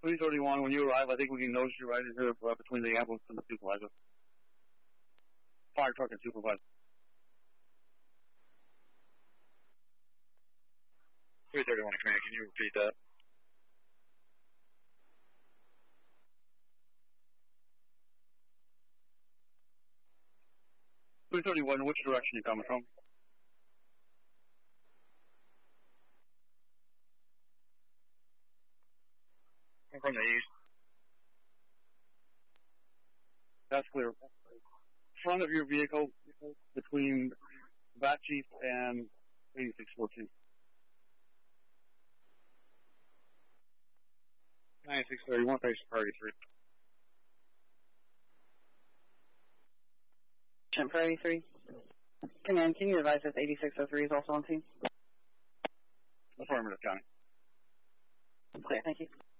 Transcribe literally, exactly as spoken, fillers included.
three thirty-one, when you arrive, I think we can notice you right in here uh, between the ambulance and the supervisor. Fire truck and supervisor. three thirty-one, Command, can you repeat that? three thirty-one, which direction are you coming from? I'm from the east. That's clear. Front of your vehicle between Bat Chief and eighty-six fourteen. ninety-six thirty-one, face Prairie three. Prairie three. Command, can you advise us eighty-six oh three is also on scene? Affirmative, County. Clear, thank you.